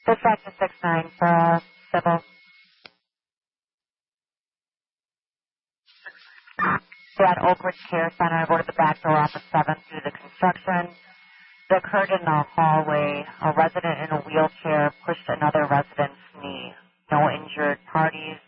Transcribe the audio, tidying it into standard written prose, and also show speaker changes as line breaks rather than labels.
Dispatch to 69 for civil. So at Oak Ridge Care Center, go to the back door off of 7th due to the construction. It occurred in the hallway. A resident in a wheelchair pushed another resident's knee. No injured parties.